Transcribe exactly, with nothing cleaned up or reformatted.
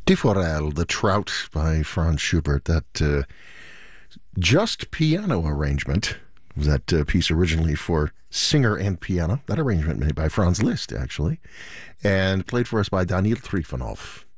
Die Forelle, The Trout by Franz Schubert. That uh, just piano arrangement. That uh, piece originally for singer and piano. That arrangement made by Franz Liszt, actually. And played for us by Daniil Trifonov.